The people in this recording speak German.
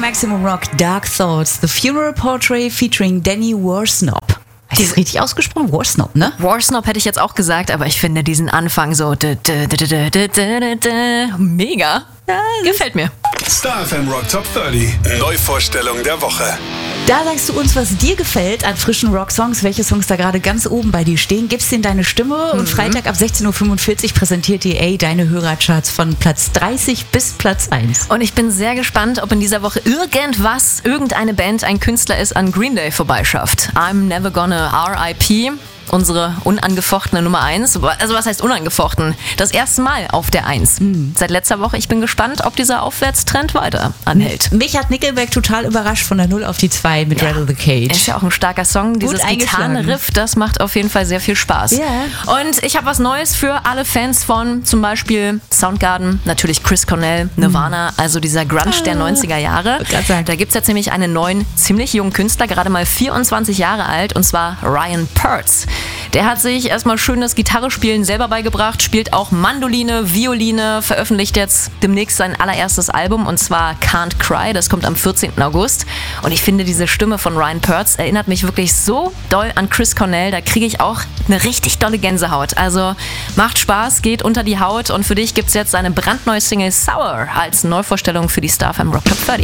Maximum Rock, Dark Thoughts, The Funeral Portrait featuring Danny Worsnop. Hast du das richtig ausgesprochen? Worsnop, ne? Worsnop hätte ich jetzt auch gesagt, aber ich finde diesen Anfang so mega. Ja, gefällt mir. Star FM Rock Top 30. Neuvorstellung der Woche. Da sagst du uns, was dir gefällt an frischen Rock-Songs, welche Songs da gerade ganz oben bei dir stehen. Gibst denen deine Stimme und Freitag ab 16.45 Uhr präsentiert die deine Hörercharts von Platz 30 bis Platz 1. Und ich bin sehr gespannt, ob in dieser Woche irgendeine Band, ein Künstler es an Green Day vorbeischafft. I'm Never Gonna R.I.P., unsere unangefochtene Nummer 1. Also was heißt unangefochten? Das erste Mal auf der 1. Seit letzter Woche. Ich bin gespannt, ob dieser Aufwärtstrend weiter anhält. Mich hat Nickelback total überrascht von der 0 auf die 2 mit Rattle the Cage. Ist ja auch ein starker Song. Dieses Gitarrenriff, das macht auf jeden Fall sehr viel Spaß. Ja. Und ich habe was Neues für alle Fans von zum Beispiel Soundgarden, natürlich Chris Cornell, Nirvana, also dieser Grunge der 90er Jahre. Da gibt es jetzt nämlich einen neuen, ziemlich jungen Künstler, gerade mal 24 Jahre alt, und zwar Ryan Pertz. Der hat sich erstmal schönes Gitarrespielen selber beigebracht, spielt auch Mandoline, Violine, veröffentlicht jetzt demnächst sein allererstes Album, und zwar Can't Cry, das kommt am 14. August. Und ich finde, diese Stimme von Ryan Pertz erinnert mich wirklich so doll an Chris Cornell, da kriege ich auch eine richtig dolle Gänsehaut. Also macht Spaß, geht unter die Haut, und für dich gibt es jetzt eine brandneue Single Sour als Neuvorstellung für die Star FM Rock Top 30.